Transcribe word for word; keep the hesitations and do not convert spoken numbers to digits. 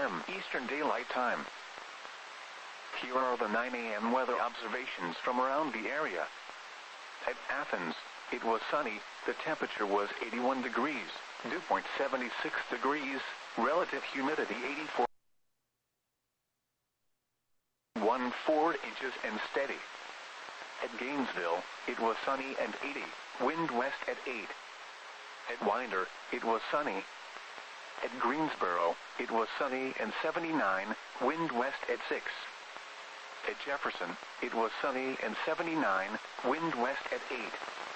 m Eastern Daylight Time. Here are the nine a m weather observations from around the area. At Athens, it was sunny, the temperature was eighty-one degrees, dew point seventy-six degrees, relative humidity eighty-four point one four inches and steady. At Gainesville, it was sunny and eighty, wind west at eight. At Winder, it was sunny. At Greensboro, it was sunny and seventy-nine, wind west at six. At Jefferson, it was sunny and seventy-nine, wind west at eight.